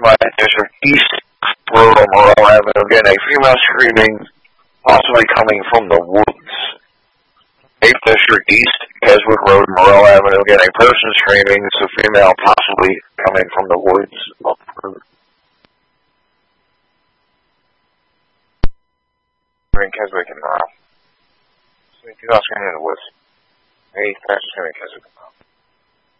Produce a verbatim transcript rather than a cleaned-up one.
my district, East Road on Morrell Avenue. Again, a female screaming, possibly coming from the woods. eighth District, East Keswick Road, Morrell Avenue. Again, a person screaming. It's a female, possibly coming from the woods. In Keswick and Morrell. Two thousand in the woods. eighth District in Keswick and Morrell.